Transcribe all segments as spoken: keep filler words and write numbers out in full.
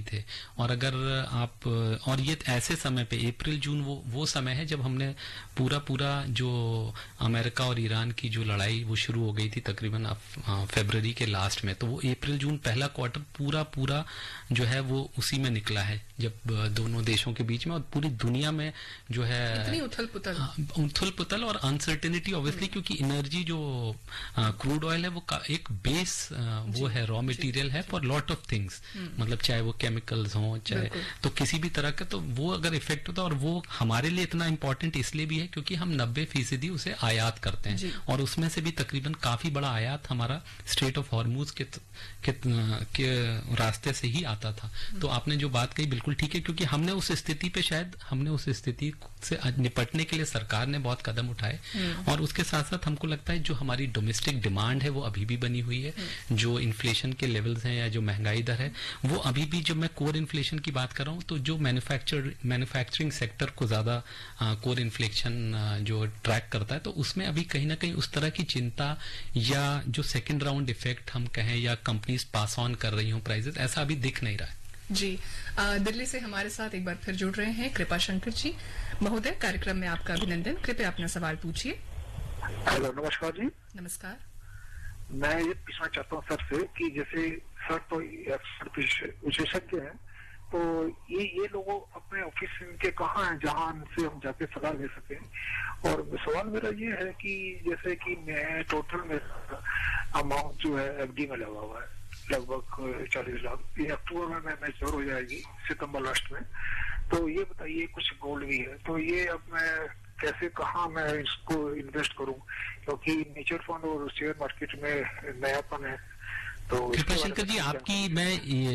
थे। और अगर आप और ये ऐसे समय पे अप्रैल जून वो वो समय है जब हमने पूरा पूरा जो अमेरिका और ईरान की जो लड़ाई वो शुरू हो गई थी तकरीबन फरवरी के लास्ट में, तो वो अप्रैल जून पहला क्वार्टर पूरा पूरा जो है वो उसी में निकला है जब दोनों देशों के बीच में और पूरी दुनिया में जो है इतनी उथल पुथल उथल पुथल और अनसर्टेनिटी ऑब्वियसली, क्योंकि एनर्जी जो क्रूड ऑयल है वो एक बेस वो है, रॉ मटेरियल है फॉर लॉट ऑफ थिंग्स, मतलब चाहे वो केमिकल्स हों चाहे तो किसी भी तरह का, तो वो अगर इफेक्ट होता है और वो हमारे लिए इतना इंपॉर्टेंट इसलिए भी है क्योंकि हम नब्बे फीसदी उसे आयात करते हैं और उसमें से भी तकरीबन काफी बड़ा आयात हमारा स्ट्रेट ऑफ हॉर्मूज के, के, के रास्ते से ही आता था। तो आपने जो बात कही बिल्कुल ठीक है, क्योंकि हमने उस स्थिति पे शायद हमने उस स्थिति से निपटने के लिए सरकार ने बहुत कदम उठाए और उसके साथ साथ हमको लगता है जो हमारी डोमेस्टिक डिमांड है वो अभी भी बनी हुई है, जो इन्फ्लेशन के लेवल्स हैं या जो महंगाई दर है वो अभी भी, जब मैं कोर इन्फ्लेशन की बात कर रहा हूँ तो जो मैन्युफैक्चर मैन्युफैक्चरिंग सेक्टर को ज्यादा कोर इन्फ्लेशन जो ट्रैक करता है, तो उसमें अभी कहीं ना कहीं उस तरह की चिंता या जो सेकेंड राउंड इफेक्ट हम कहें या कंपनीज पास ऑन कर रही हूँ प्राइसेस, ऐसा अभी दिख नहीं रहा है। जी, आ, दिल्ली से हमारे साथ एक बार फिर जुड़ रहे हैं कृपा शंकर जी। महोदय, कार्यक्रम में आपका अभिनंदन। कृपया अपना सवाल पूछिए। हेलो, नमस्कार जी। नमस्कार। मैं ये पूछना चाहता हूँ सर से कि जैसे सर तो विशेषज्ञ हैं, तो ये ये लोगों अपने ऑफिस इनके कहाँ हैं जहाँ से हम जाके सलाह ले सकें? और सवाल मेरा ये है कि जैसे कि मैं टोटल मेरा अमाउंट जो है एफडी में लगा हुआ है लगभग चालीस लाख, ये अक्टूबर में मैच्योर हो जाएगी, सितंबर लास्ट में। तो ये बताइए, कुछ गोल्ड भी है, तो ये अब मैं कैसे कहाँ मैं इसको इन्वेस्ट करूं, क्योंकि म्यूचुअल फंड और शेयर मार्केट में नयापन है। तो कृपा शंकर जी, आपकी मैं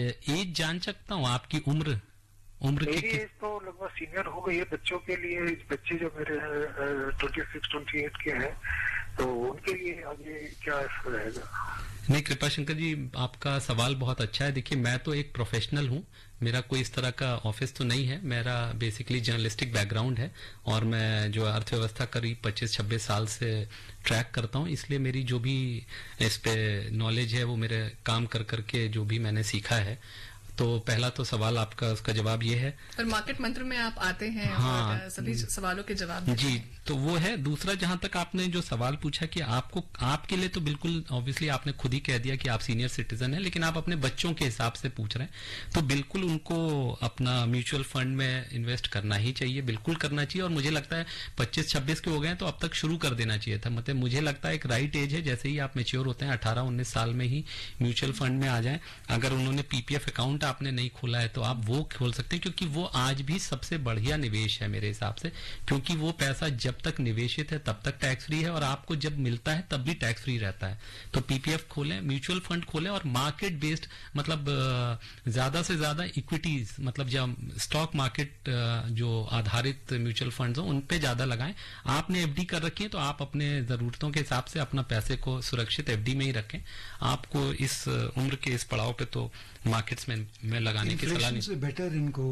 एज जान सकता हूँ, आपकी उम्र उम्र मेरी एज तो लगभग सीनियर हो गई है। बच्चों के लिए, बच्चे जो मेरे ट्वेंटी सिक्स ट्वेंटी एट के हैं, तो उनके लिए आगे क्या रहेगा? नहीं कृपा शंकर जी, आपका सवाल बहुत अच्छा है। देखिए, मैं तो एक प्रोफेशनल हूँ, मेरा कोई इस तरह का ऑफिस तो नहीं है, मेरा बेसिकली जर्नलिस्टिक बैकग्राउंड है और मैं जो अर्थव्यवस्था करीब पच्चीस छब्बीस साल से ट्रैक करता हूँ, इसलिए मेरी जो भी इस पे नॉलेज है वो मेरे काम कर करके जो भी मैंने सीखा है। तो पहला तो सवाल आपका, उसका जवाब ये है। और मार्केट मंत्र में आप आते हैं हाँ, और सभी सवालों के जवाब जी, तो वो है। दूसरा, जहां तक आपने जो सवाल पूछा कि आपको, आपके लिए तो बिल्कुल ऑब्वियसली आपने खुद ही कह दिया कि आप सीनियर सिटीजन हैं, लेकिन आप अपने बच्चों के हिसाब से पूछ रहे हैं, तो बिल्कुल उनको अपना म्यूचुअल फंड में इन्वेस्ट करना ही चाहिए, बिल्कुल करना चाहिए। और मुझे लगता है पच्चीस छब्बीस के हो गए तो अब तक शुरू कर देना चाहिए था। मतलब मुझे लगता है एक राइट एज है, जैसे ही आप मेच्योर होते हैं अठारह उन्नीस साल में ही म्यूचुअल फंड में आ जाए। अगर उन्होंने पीपीएफ अकाउंट आपने नहीं खोला है तो आप वो खोल सकते हैं, क्योंकि वो आज भी सबसे बढ़िया निवेश है मेरे हिसाब से, क्योंकि वो पैसा जब तक निवेशित है तब तक टैक्स फ्री है और आपको जब मिलता है तब भी टैक्स फ्री रहता है। तो पीपीएफ खोलें, म्यूचुअल फंड खोलें और मार्केट बेस्ड, मतलब ज्यादा से ज्यादा इक्विटीज, मतलब जब स्टॉक मार्केट जो आधारित म्यूचुअल फंड्स हो उन पे ज्यादा लगाएं। आपने एफडी कर रखी है तो आप अपने जरूरतों के हिसाब से अपना पैसे को सुरक्षित एफडी में ही रखें। आपको इस उम्र के इस पड़ाव पे तो मार्केट्स में में लगाने की सलाह नहीं। से बेटर इनको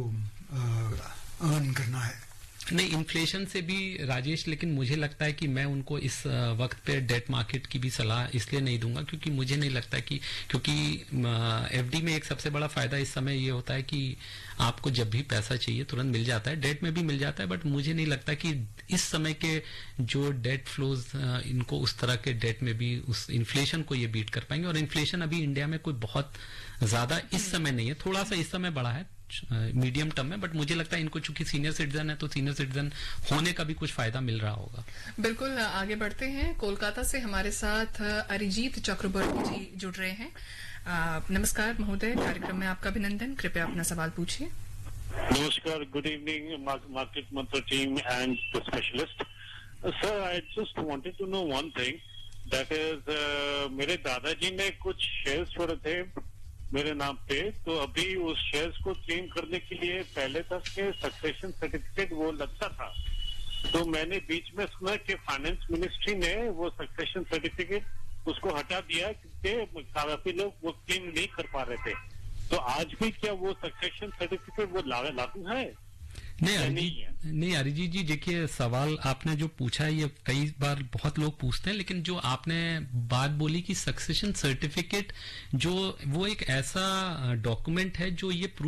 अर्न करना है। नहीं, इन्फ्लेशन से भी राजेश, लेकिन मुझे लगता है कि मैं उनको इस वक्त पे डेट मार्केट की भी सलाह इसलिए नहीं दूंगा क्योंकि मुझे नहीं लगता कि, क्योंकि एफडी में एक सबसे बड़ा फायदा इस समय ये होता है कि आपको जब भी पैसा चाहिए तुरंत मिल जाता है, डेट में भी मिल जाता है, बट मुझे नहीं लगता कि इस समय के जो डेट फ्लोज इनको उस तरह के डेट में भी उस इन्फ्लेशन को ये बीट कर पाएंगे। और इन्फ्लेशन अभी इंडिया में कोई बहुत ज्यादा इस समय नहीं है, थोड़ा सा इस समय बढ़ा है मीडियम टर्म में, बट मुझे लगता है इनको चूंकि सीनियर सिटीजन है तो सीनियर सिटीजन होने का भी कुछ फायदा मिल रहा होगा। बिल्कुल, आगे बढ़ते हैं। कोलकाता से हमारे साथ अरिजीत चक्रवर्ती जी जुड़ रहे हैं। आ, नमस्कार महोदय, कार्यक्रम में आपका अभिनंदन। कृपया अपना सवाल पूछिए। नमस्कार, गुड इवनिंग मार्केट मंत्र team and the specialist. Sir, I just wanted to know one thing, that is मेरे दादाजी ने कुछ शेयर्स छोड़े थे मेरे नाम पे, तो अभी उस शेयर्स को क्लेम करने के लिए पहले तक के सक्सेशन सर्टिफिकेट वो लगता था, तो मैंने बीच में सुना कि फाइनेंस मिनिस्ट्री ने वो सक्सेशन सर्टिफिकेट उसको हटा दिया क्योंकि काफी लोग वो क्लेम नहीं कर पा रहे थे। तो आज भी क्या वो सक्सेशन सर्टिफिकेट वो लागू है? नहीं अरिजीत नहीं अरिजीत जी, देखिए सवाल आपने जो पूछा है ये कई बार बहुत लोग पूछते हैं, लेकिन जो आपने बात बोली कि सक्सेशन सर्टिफिकेट जो वो एक ऐसा डॉक्यूमेंट है जो ये